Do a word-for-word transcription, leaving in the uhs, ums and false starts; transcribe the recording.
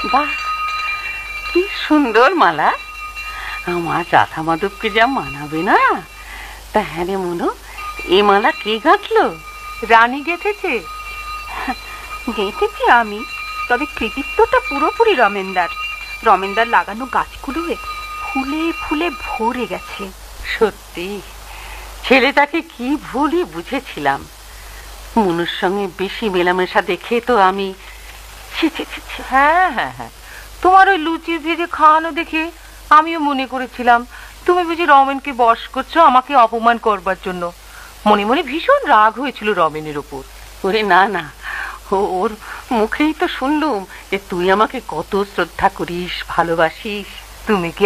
বাহ, কি সুন্দর মালা! আমার রাধা মাধবকে যা মানাবে না। তা হ্যাঁ রে মনু, এ মালা কে গাঁথলো? রানী গেঁথেছে। গেঁথেছি আমি, তবে কৃতিত্বটা পুরোপুরি রমেনদার। রমেনদার লাগানো গাছগুলোয় ফুলে ফুলে ভরে গেছে। সত্যি, ছেলেটাকে কি ভুলই বুঝেছিলাম। মনুর সঙ্গে বেশি মেলামেশা দেখে তো আমি। হ্যাঁ হ্যাঁ হ্যাঁ, তোমার ওই লুচি ভেজে খাওয়ানো দেখে আমিও মনে করেছিলাম তুমি বুঝি রমেনকে বশ করছো আমাকে অপমান করবার জন্য। মনে মনে ভীষণ রাগ হয়েছিল রমেনের ওপর। ওরে না না, ওর মুখেই তো শুনলুম যে তুই আমাকে কত শ্রদ্ধা করিস, ভালোবাসিস। তুমি কি